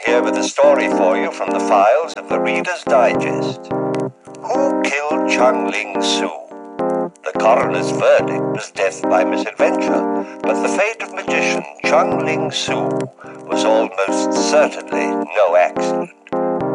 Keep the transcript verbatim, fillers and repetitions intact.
here with a story for you from the files of the Reader's Digest. Who killed Chung Ling Soo? The coroner's verdict was death by misadventure, but the fate of magician Chung Ling Soo was almost certainly no accident.